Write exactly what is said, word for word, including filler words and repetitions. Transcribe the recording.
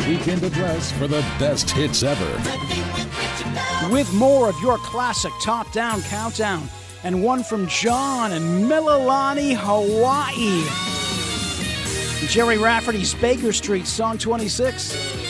Weekend Address for the best hits ever. With more of your classic top-down countdown and one from John in Mililani, Hawaii. Jerry Rafferty's Baker Street, song twenty-six.